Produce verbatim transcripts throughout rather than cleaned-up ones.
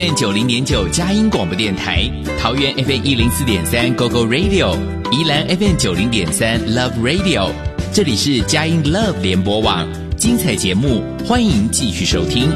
九零点九佳音广播电台，桃园 F M 一零四点三 Go Go Radio， 宜兰 F M 九零点三 Love Radio， 这里是佳音 Love 联播网，精彩节目欢迎继续收听。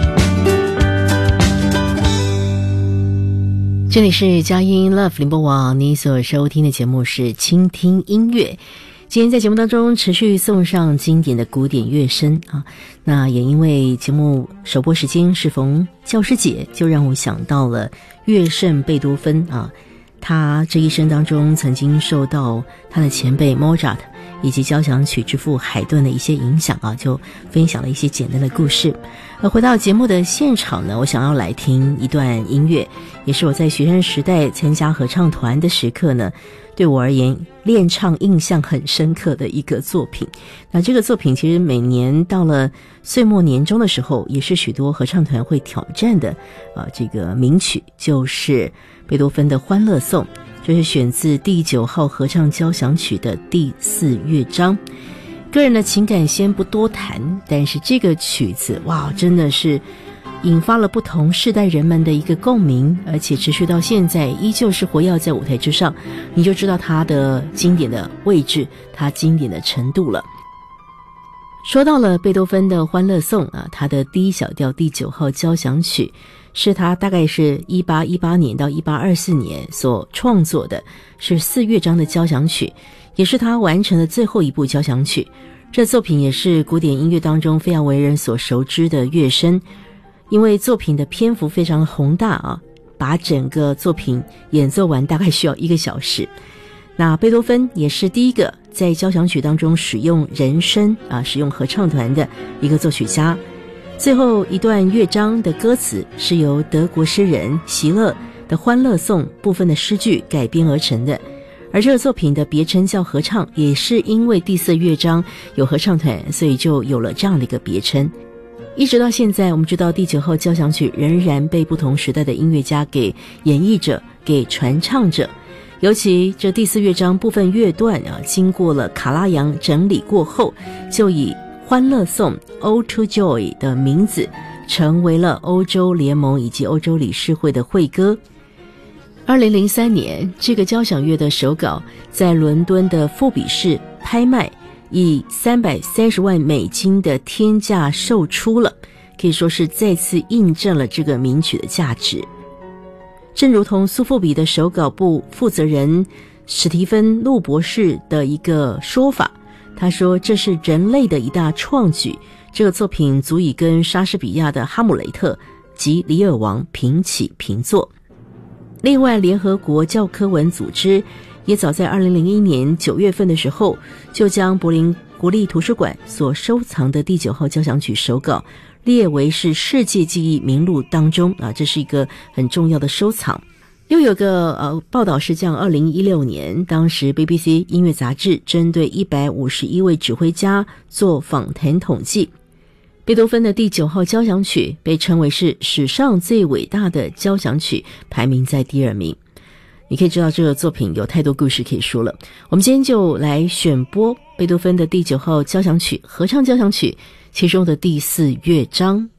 这里是佳音 Love 联播网，你所收听的节目是倾听音乐。今天在节目当中持续送上经典的古典乐声啊，那也因为节目首播时间是逢教师节，就让我想到了乐圣贝多芬啊，他这一生当中曾经受到他的前辈 Mozart 以及交响曲之父海顿的一些影响啊，就分享了一些简单的故事。而回到节目的现场呢，我想要来听一段音乐，也是我在学生时代参加合唱团的时刻呢，对我而言练唱印象很深刻的一个作品。那这个作品其实每年到了岁末年终的时候，也是许多合唱团会挑战的呃，这个名曲就是贝多芬的欢乐颂，这是选自第九号合唱交响曲的第四乐章。个人的情感先不多谈，但是这个曲子哇，真的是引发了不同世代人们的一个共鸣，而且持续到现在依旧是活跃在舞台之上，你就知道它的经典的位置，它经典的程度了。说到了贝多芬的欢乐颂啊，他的第一小调第九号交响曲是他大概是一八一八年到一八二四年所创作的，是四乐章的交响曲，也是他完成的最后一部交响曲。这作品也是古典音乐当中非常为人所熟知的乐声，因为作品的篇幅非常宏大啊，把整个作品演奏完大概需要一个小时。那贝多芬也是第一个在交响曲当中使用人声啊，使用合唱团的一个作曲家。最后一段乐章的歌词是由德国诗人席勒的欢乐颂部分的诗句改编而成的，而这个作品的别称叫合唱，也是因为第四乐章有合唱团，所以就有了这样的一个别称。一直到现在，我们知道第九号交响曲仍然被不同时代的音乐家给演绎着，给传唱着。尤其这第四乐章部分乐段啊，经过了卡拉扬整理过后，就以欢乐颂 Ode to Joy 的名字成为了欧洲联盟以及欧洲理事会的会歌。二零零三年，这个交响乐的手稿在伦敦的富比士拍卖，以三百三十万美金的天价售出了，可以说是再次印证了这个名曲的价值。正如同苏富比的手稿部负责人史蒂芬·路博士的一个说法，他说这是人类的一大创举，这个作品足以跟莎士比亚的《哈姆雷特》及《李尔王》平起平坐。另外，联合国教科文组织也早在二零零一年九月份的时候，就将柏林国立图书馆所收藏的第九号交响曲手稿列为是世界记忆名录当中啊，这是一个很重要的收藏。又有个呃报道是这样，二零一六年，当时 B B C 音乐杂志针对一百五十一位指挥家做访谈统计，贝多芬的第九号交响曲被称为是史上最伟大的交响曲，排名在第二名。你可以知道这个作品有太多故事可以说了。我们今天就来选播贝多芬的第九号交响曲合唱交响曲其中的第四乐章。